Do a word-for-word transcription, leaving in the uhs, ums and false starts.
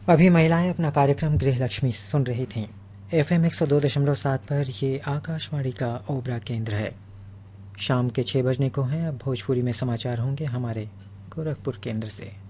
अभी महिलाएं अपना कार्यक्रम गृह लक्ष्मी सुन रही थीं। एफ एम एक सौ दो दशमलव सात पर ये आकाशवाणी का ओबरा केंद्र है। शाम के छः बजने को हैं। अब भोजपुरी में समाचार होंगे हमारे गोरखपुर केंद्र से।